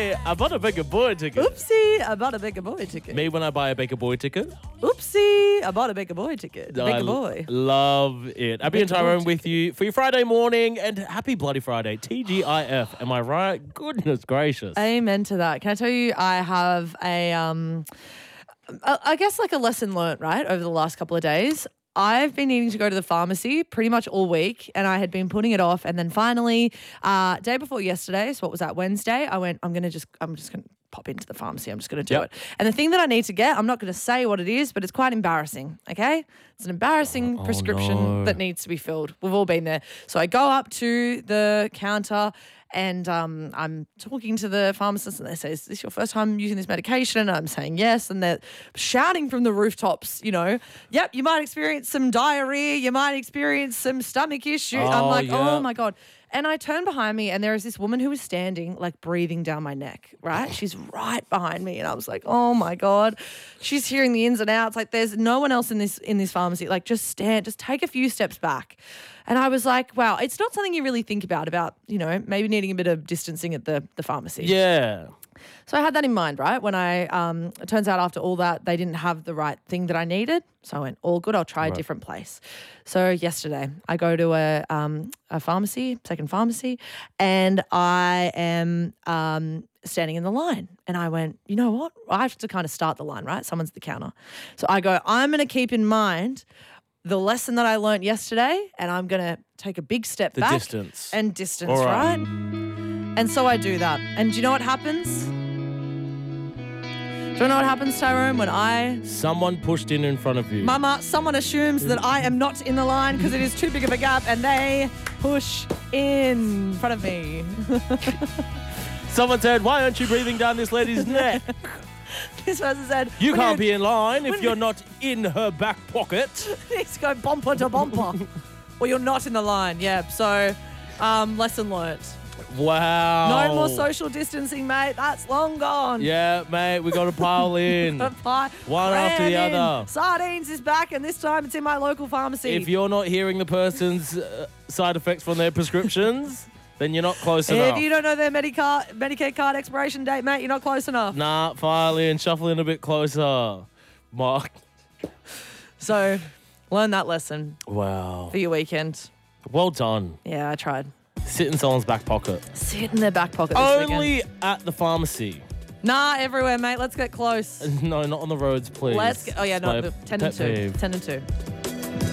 Oopsie, I bought a Baker Boy ticket. Oopsie, I bought a Baker Boy ticket. Me when I buy a Baker Boy ticket. Oopsie, I bought a Baker Boy ticket. Baker Boy. Love it. Abby and Tyrone with you for your Friday morning, and happy bloody Friday. TGIF. Am I right? Goodness gracious. Amen to that. Can I tell you, I have I guess like a lesson learnt, right, over the last couple of days. I've been needing to go to the pharmacy pretty much all week, and I had been putting it off. And then finally, day before yesterday, so what was that, Wednesday, I went, I'm just going to pop into the pharmacy. I'm just going to do it. And the thing that I need to get, I'm not going to say what it is, but it's quite embarrassing, okay? It's an embarrassing prescription that needs to be filled. We've all been there. So I go up to the counter and I'm talking to the pharmacist, and they say, is this your first time using this medication? And I'm saying yes. And they're shouting from the rooftops, yep, you might experience some diarrhea. You might experience some stomach issues. I'm like, oh, my God. And I turn behind me, and there is this woman who was standing, like, breathing down my neck, right? She's right behind me. And I was like, oh, my God. She's hearing the ins and outs. Like, there's no one else in this pharmacy. Like, just take a few steps back. And I was like, wow, it's not something you really think about, maybe needing a bit of distancing at the pharmacy. Yeah. So I had that in mind, right? When it turns out after all that, they didn't have the right thing that I needed. So I went, all good, I'll try a different place. So yesterday I go to a pharmacy, second pharmacy, and I am standing in the line. And I went, you know what? I have to kind of start the line, right? Someone's at the counter. So I go, I'm going to keep in mind the lesson that I learned yesterday, and I'm going to take a big step back. Distance. And distance, right? And so I do that. And do you know what happens? Do you know what happens, Tyrone, when Someone pushed in front of you. Mama, someone assumes that I am not in the line because it is too big of a gap, and they push in front of me. Someone said, why aren't you breathing down this lady's neck? This person said, You can't be in line if you're not in her back pocket. Needs to go bumper to bumper. Well, you're not in the line, yeah. So, lesson learnt. Wow. No more social distancing, mate. That's long gone. Yeah, mate, we got to pile in. One after the other. Sardines is back, and this time it's in my local pharmacy. If you're not hearing the person's side effects from their prescriptions, then you're not close enough. If you don't know their Medicare card expiration date, mate, you're not close enough. Nah, file in, shuffle in a bit closer. Mark. So, learn that lesson. Wow. For your weekend. Well done. Yeah, I tried. Sit in someone's back pocket. Sit in their back pocket this Only weekend. at the pharmacy. Nah, everywhere, mate. Let's get close. No, not on the roads, please. Let's get... Oh, yeah, no, 10 and 2. peeve. 10 and 2.